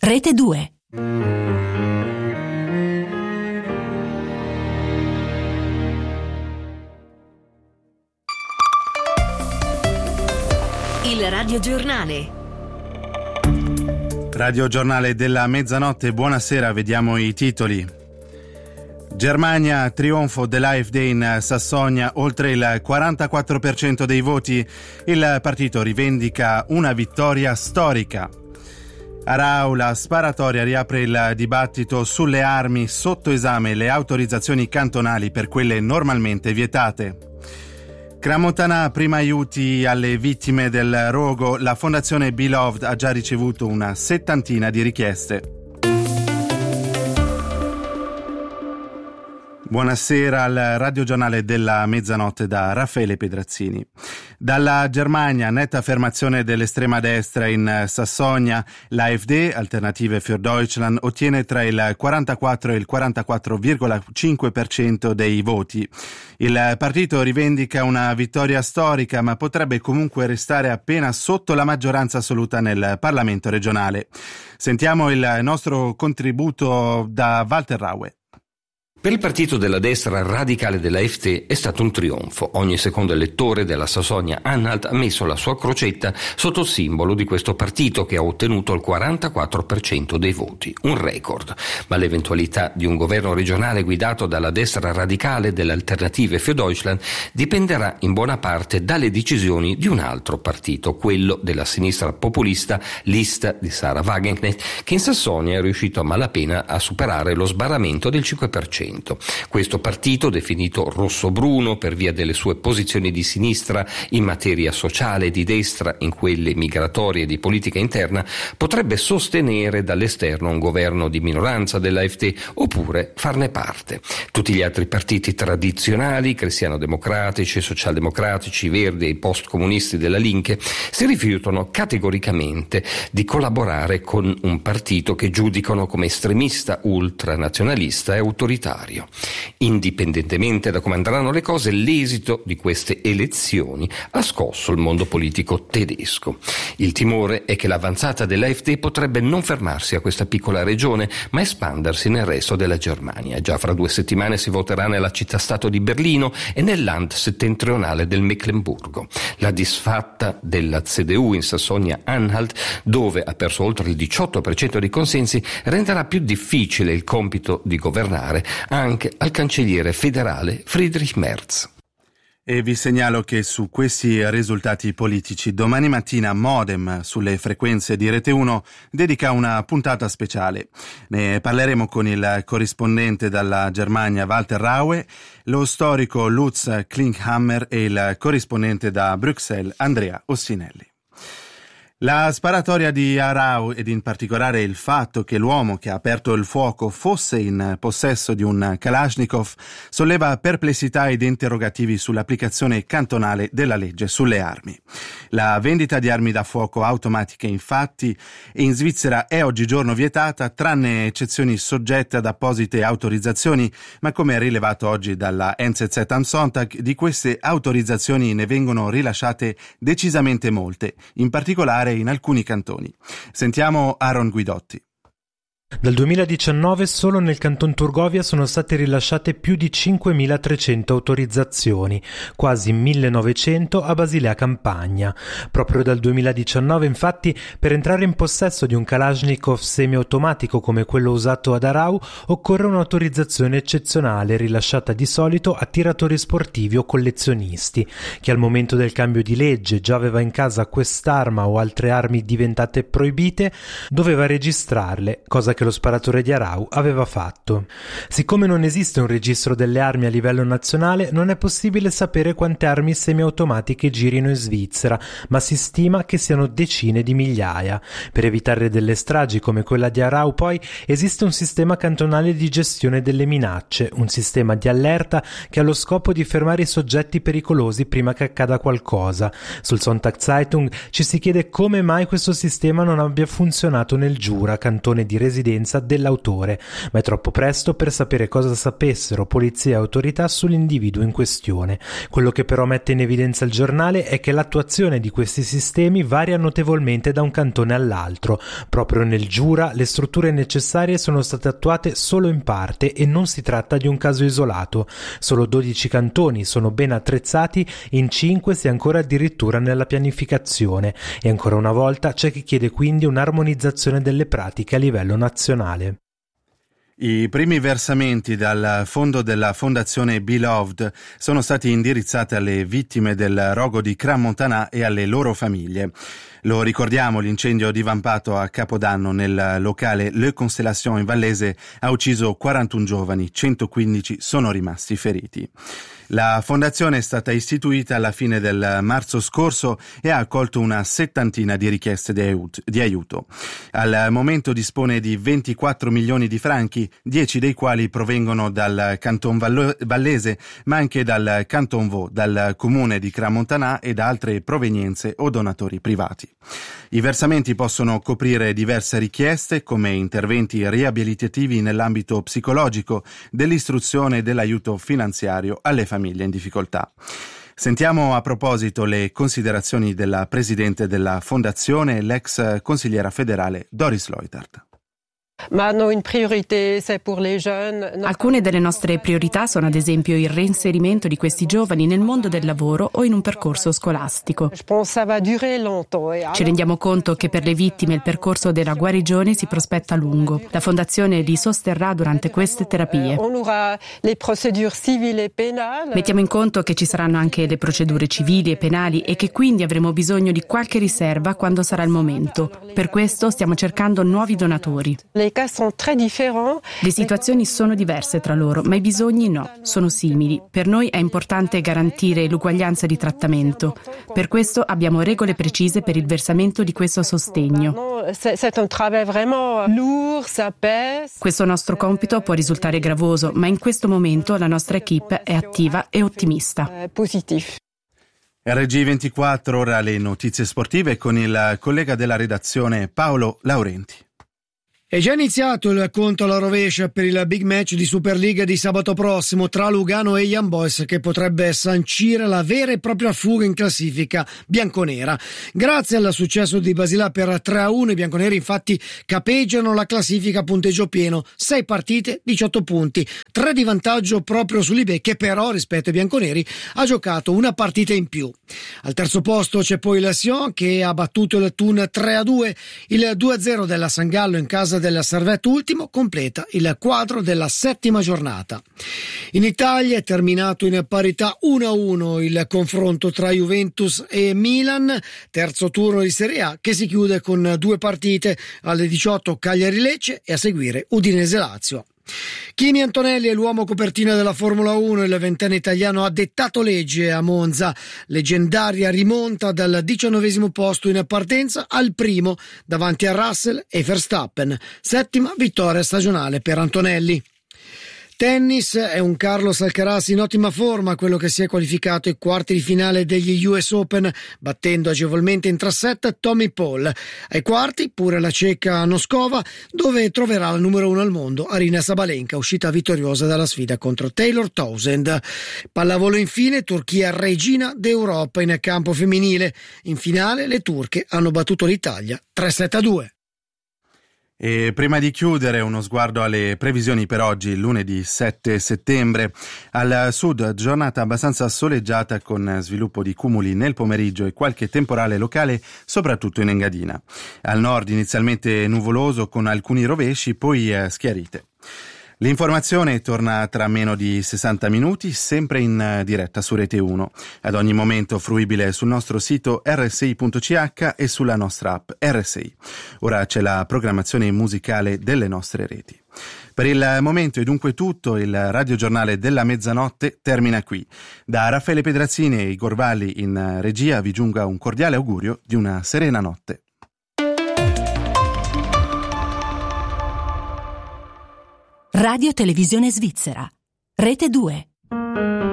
Rete 2. Il radiogiornale. Radiogiornale della mezzanotte, buonasera, vediamo i titoli. Germania, trionfo dell'AfD in Sassonia, oltre il 44% dei voti, il partito rivendica una vittoria storica. Arau, la sparatoria riapre il dibattito sulle armi, sotto esame le autorizzazioni cantonali per quelle normalmente vietate. Crans-Montana, prima aiuti alle vittime del rogo, la fondazione Beloved ha già ricevuto una 70 di richieste. Buonasera al radiogiornale della mezzanotte da Raffaele Pedrazzini. Dalla Germania, netta affermazione dell'estrema destra in Sassonia, l'AfD, Alternative für Deutschland, ottiene tra il 44 e il 44,5% dei voti. Il partito rivendica una vittoria storica, ma potrebbe comunque restare appena sotto la maggioranza assoluta nel Parlamento regionale. Sentiamo il nostro contributo da Walter Raue. Per il partito della destra radicale dell'AfD è stato un trionfo. Ogni secondo elettore della Sassonia-Anhalt ha messo la sua crocetta sotto il simbolo di questo partito, che ha ottenuto il 44% dei voti, un record. Ma l'eventualità di un governo regionale guidato dalla destra radicale delle Alternative für Deutschland dipenderà in buona parte dalle decisioni di un altro partito, quello della sinistra populista Lista di Sarah Wagenknecht, che in Sassonia è riuscito a malapena a superare lo sbarramento del 5%. Questo partito, definito rosso-bruno per via delle sue posizioni di sinistra in materia sociale e di destra in quelle migratorie e di politica interna, potrebbe sostenere dall'esterno un governo di minoranza dell'AfD oppure farne parte. Tutti gli altri partiti tradizionali, cristiano-democratici, socialdemocratici, verdi e i post-comunisti della Linke, si rifiutano categoricamente di collaborare con un partito che giudicano come estremista, ultranazionalista e autoritario. Indipendentemente da come andranno le cose, l'esito di queste elezioni ha scosso il mondo politico tedesco. Il timore è che l'avanzata dell'AfD potrebbe non fermarsi a questa piccola regione, ma espandersi nel resto della Germania. Già fra 2 settimane si voterà nella città-stato di Berlino e nel Land settentrionale del Meclemburgo. La disfatta della CDU in Sassonia-Anhalt, dove ha perso oltre il 18% dei consensi, renderà più difficile il compito di governare anche al cancelliere federale Friedrich Merz. E vi segnalo che su questi risultati politici domani mattina Modem sulle frequenze di Rete 1 dedica una puntata speciale. Ne parleremo con il corrispondente dalla Germania Walter Raue, lo storico Lutz Klinkhammer e il corrispondente da Bruxelles Andrea Ossinelli. La sparatoria di Arau, ed in particolare il fatto che l'uomo che ha aperto il fuoco fosse in possesso di un Kalashnikov, solleva perplessità ed interrogativi sull'applicazione cantonale della legge sulle armi. La vendita di armi da fuoco automatiche, infatti, in Svizzera è oggigiorno vietata, tranne eccezioni soggette ad apposite autorizzazioni, ma come rilevato oggi dalla NZZ am Sonntag, di queste autorizzazioni ne vengono rilasciate decisamente molte, in particolare in alcuni cantoni. Sentiamo Aaron Guidotti. Dal 2019 solo nel canton Turgovia sono state rilasciate più di 5.300 autorizzazioni, quasi 1.900 a Basilea Campagna. Proprio dal 2019, infatti, per entrare in possesso di un Kalashnikov semiautomatico come quello usato ad Arau occorre un'autorizzazione eccezionale rilasciata di solito a tiratori sportivi o collezionisti. Chi al momento del cambio di legge già aveva in casa quest'arma o altre armi diventate proibite doveva registrarle, cosa che lo sparatore di Arau aveva fatto. Siccome non esiste un registro delle armi a livello nazionale, non è possibile sapere quante armi semiautomatiche girino in Svizzera, ma si stima che siano decine di migliaia. Per evitare delle stragi come quella di Arau, poi, esiste un sistema cantonale di gestione delle minacce, un sistema di allerta che ha lo scopo di fermare i soggetti pericolosi prima che accada qualcosa. Sul Sonntagszeitung ci si chiede come mai questo sistema non abbia funzionato nel Giura, cantone di residenza residenza dell'autore, ma è troppo presto per sapere cosa sapessero polizia e autorità sull'individuo in questione. Quello che però mette in evidenza il giornale è che l'attuazione di questi sistemi varia notevolmente da un cantone all'altro. Proprio nel Giura le strutture necessarie sono state attuate solo in parte e non si tratta di un caso isolato. Solo 12 cantoni sono ben attrezzati, in 5 si è ancora addirittura nella pianificazione e ancora una volta c'è chi chiede quindi un'armonizzazione delle pratiche a livello nazionale. I primi versamenti dal fondo della Fondazione Beloved sono stati indirizzati alle vittime del rogo di Crans-Montana e alle loro famiglie. Lo ricordiamo, l'incendio divampato a Capodanno nel locale Le Constellation in Vallese ha ucciso 41 giovani, 115 sono rimasti feriti. La fondazione è stata istituita alla fine del marzo scorso e ha accolto una 70 di richieste di aiuto. Al momento dispone di 24 milioni di franchi, 10 dei quali provengono dal Canton Vallese, ma anche dal Canton Vaud, dal comune di Crans-Montana e da altre provenienze o donatori privati. I versamenti possono coprire diverse richieste come interventi riabilitativi nell'ambito psicologico, dell'istruzione e dell'aiuto finanziario alle famiglie in difficoltà. Sentiamo a proposito le considerazioni della presidente della fondazione, l'ex consigliera federale Doris Leuthard. Alcune delle nostre priorità sono ad esempio il reinserimento di questi giovani nel mondo del lavoro o in un percorso scolastico. Ci rendiamo conto che per le vittime il percorso della guarigione si prospetta lungo. La Fondazione li sosterrà durante queste terapie. Mettiamo in conto che ci saranno anche le procedure civili e penali e che quindi avremo bisogno di qualche riserva quando sarà il momento. Per questo stiamo cercando nuovi donatori. Le situazioni sono diverse tra loro, ma i bisogni no, sono simili. Per noi è importante garantire l'uguaglianza di trattamento. Per questo abbiamo regole precise per il versamento di questo sostegno. Questo nostro compito può risultare gravoso, ma in questo momento la nostra equipe è attiva e ottimista. RG24, ora le notizie sportive con il collega della redazione Paolo Laurenti. È già iniziato il conto alla rovescia per il big match di Superliga di sabato prossimo tra Lugano e Young Boys, che potrebbe sancire la vera e propria fuga in classifica bianconera. Grazie al successo di Basilea per 3-1, i bianconeri infatti capeggiano la classifica a punteggio pieno, 6 partite, 18 punti, 3 di vantaggio proprio sull'Ibè, che però rispetto ai bianconeri ha giocato una partita in più. Al terzo posto c'è poi la Sion, che ha battuto il Thun 3-2, il 2-0 della San Gallo in casa del Servette ultimo completa il quadro della settima giornata. In Italia è terminato in parità 1-1 il confronto tra Juventus e Milan, terzo turno di Serie A che si chiude con 2 partite, alle 18 Cagliari-Lecce e a seguire Udinese-Lazio. Kimi Antonelli è l'uomo copertina della Formula 1, il ventenne italiano ha dettato legge a Monza, leggendaria rimonta dal 19° posto in partenza al primo davanti a Russell e Verstappen, 7ª vittoria stagionale per Antonelli. Tennis, è un Carlos Alcaraz in ottima forma, quello che si è qualificato ai quarti di finale degli US Open, battendo agevolmente in 3-set Tommy Paul. Ai quarti pure la ceca Noskova, dove troverà la numero 1 al mondo Aryna Sabalenka, uscita vittoriosa dalla sfida contro Taylor Townsend. Pallavolo infine, Turchia regina d'Europa in campo femminile. In finale le turche hanno battuto l'Italia 3-7-2. E prima di chiudere uno sguardo alle previsioni per oggi, lunedì 7 settembre. Al sud giornata abbastanza soleggiata con sviluppo di cumuli nel pomeriggio e qualche temporale locale, soprattutto in Engadina. Al nord inizialmente nuvoloso con alcuni rovesci, poi schiarite. L'informazione torna tra meno di 60 minuti, sempre in diretta su Rete 1, ad ogni momento fruibile sul nostro sito rsi.ch e sulla nostra app RSI. Ora c'è la programmazione musicale delle nostre reti. Per il momento è dunque tutto, il radiogiornale della mezzanotte termina qui. Da Raffaele Pedrazzini e Igor Valli in regia vi giunga un cordiale augurio di una serena notte. Radio Televisione Svizzera, Rete 2.